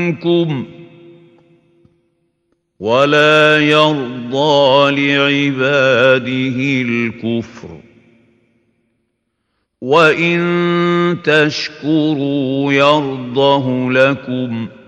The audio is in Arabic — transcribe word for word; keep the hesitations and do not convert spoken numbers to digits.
عنكم ولا يرضى لعباده الكفر وإن تشكروا يرضه لكم